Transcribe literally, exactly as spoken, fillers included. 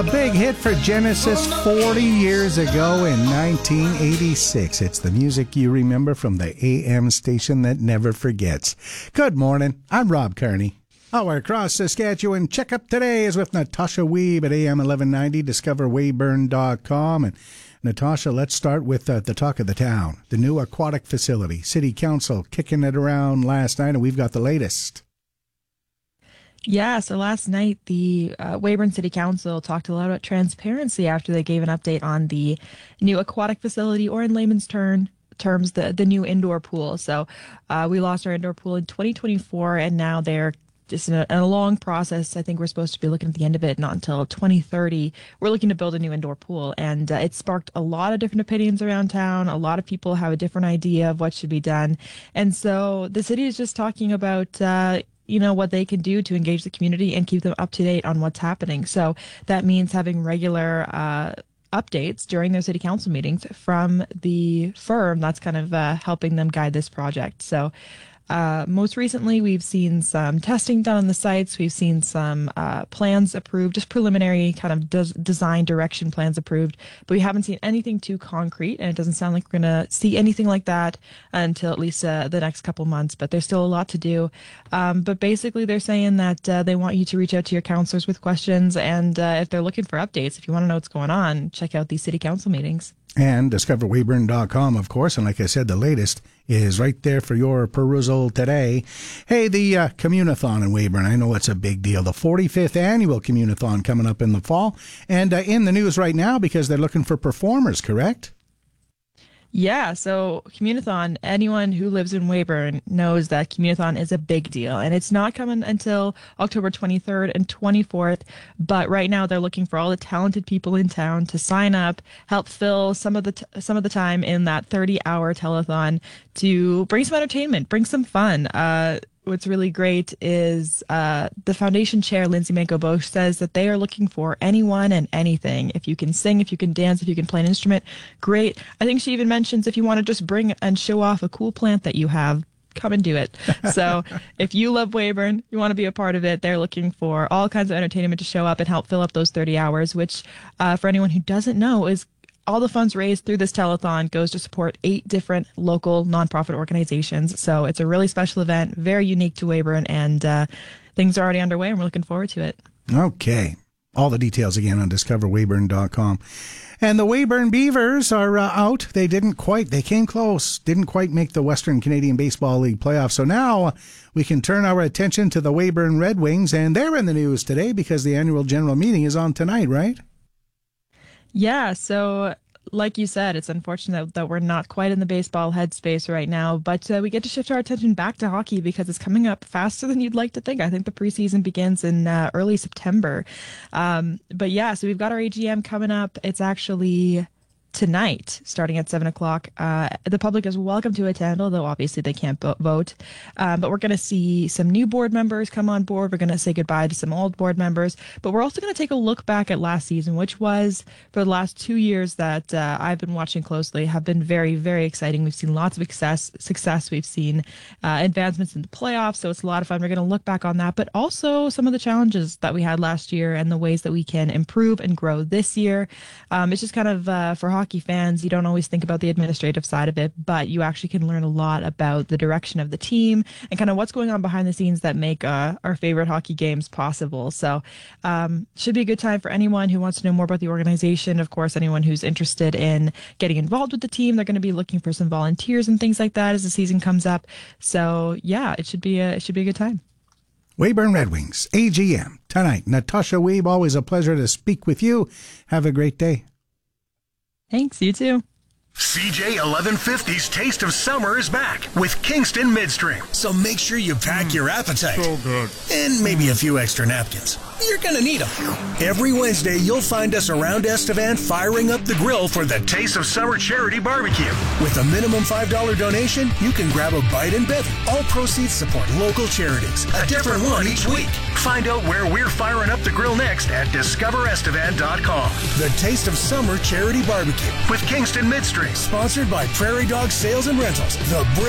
A big hit for Genesis forty years ago in nineteen eighty-six. It's the music you remember from the A M station that never forgets. Good morning. I'm Rob Kearney. Our Across Saskatchewan Checkup today is with Natasha Weeb at A M eleven ninety, discover weyburn dot com. And Natasha, let's start with uh, the talk of the town, the new aquatic facility. City Council kicking it around last night, and we've got the latest. Yeah, so last night the uh, Weyburn City Council talked a lot about transparency after they gave an update on the new aquatic facility, or in layman's term, terms, the, the new indoor pool. So uh, we lost our indoor pool in twenty twenty-four, and now they're just in a, in a long process. I think we're supposed to be looking at the end of it, not until twenty thirty. We're looking to build a new indoor pool, and uh, it sparked a lot of different opinions around town. A lot of people have a different idea of what should be done. And so the city is just talking about, uh, you know, what they can do to engage the community and keep them up to date on what's happening. So that means having regular uh, updates during their city council meetings from the firm that's kind of uh, helping them guide this project. So Uh, most recently, we've seen some testing done on the sites. We've seen some uh, plans approved, just preliminary kind of des- design direction plans approved, but we haven't seen anything too concrete, and it doesn't sound like we're going to see anything like that until at least uh, the next couple months, but there's still a lot to do. Um, but basically, they're saying that uh, they want you to reach out to your counselors with questions, and uh, if they're looking for updates, if you want to know what's going on, check out these city council meetings. And discover weyburn dot com, of course. And like I said, the latest is right there for your perusal today. Hey, the uh, Communathon in Weyburn, I know it's a big deal. The forty-fifth annual Communathon coming up in the fall. And uh, in the news right now because they're looking for performers, correct? Yeah, so Communathon, anyone who lives in Weyburn knows that Communathon is a big deal, and it's not coming until October twenty-third and twenty-fourth, but right now they're looking for all the talented people in town to sign up, help fill some of the t- some of the time in that thirty-hour telethon to bring some entertainment, bring some fun. Uh, What's really great is uh, the foundation chair, Lindsay Manco-Bosch, says that they are looking for anyone and anything. If you can sing, if you can dance, if you can play an instrument, great. I think she even mentions if you want to just bring and show off a cool plant that you have, come and do it. So if you love Weyburn, you want to be a part of it, they're looking for all kinds of entertainment to show up and help fill up those thirty hours, which uh, for anyone who doesn't know is all the funds raised through this telethon goes to support eight different local nonprofit organizations. So it's a really special event, very unique to Weyburn, and uh, things are already underway, and we're looking forward to it. Okay. All the details again on discover weyburn dot com. And the Weyburn Beavers are uh, out. They didn't quite, they came close, didn't quite make the Western Canadian Baseball League playoffs. So now uh, we can turn our attention to the Weyburn Red Wings, and they're in the news today because the annual general meeting is on tonight, right? Yeah, so like you said, it's unfortunate that we're not quite in the baseball headspace right now, but uh, we get to shift our attention back to hockey because it's coming up faster than you'd like to think. I think the preseason begins in uh, early September. Um, but yeah, so we've got our A G M coming up. It's actually tonight, starting at seven o'clock. Uh, the public is welcome to attend, although obviously they can't vote. Um, but we're going to see some new board members come on board. We're going to say goodbye to some old board members. But we're also going to take a look back at last season, which was, for the last two years that uh, I've been watching closely, have been very, very exciting. We've seen lots of success. success. We've seen uh, advancements in the playoffs, so it's a lot of fun. We're going to look back on that, but also some of the challenges that we had last year and the ways that we can improve and grow this year. Um, it's just kind of, uh, for hockey fans, you don't always think about the administrative side of it, but you actually can learn a lot about the direction of the team and kind of what's going on behind the scenes that make uh, our favorite hockey games possible. So um, should be a good time for anyone who wants to know more about the organization. Of course, anyone who's interested in getting involved with the team, they're going to be looking for some volunteers and things like that as the season comes up. So yeah, it should be a, it should be a good time. Weyburn Red Wings, A G M, tonight. Natasha Weeb, always a pleasure to speak with you. Have a great day. Thanks, you too. C J eleven fifty's Taste of Summer is back with Kingston Midstream. So make sure you pack mm, your appetite. So good. And maybe a few extra napkins. You're going to need them. Every Wednesday, you'll find us around Estevan firing up the grill for the Taste of Summer Charity Barbecue. With a minimum five dollars donation, you can grab a bite and bevy. All proceeds support local charities. A different one each week. Find out where we're firing up the grill next at discover estevan dot com. The Taste of Summer Charity Barbecue with Kingston Midstream. Sponsored by Prairie Dog Sales and Rentals. The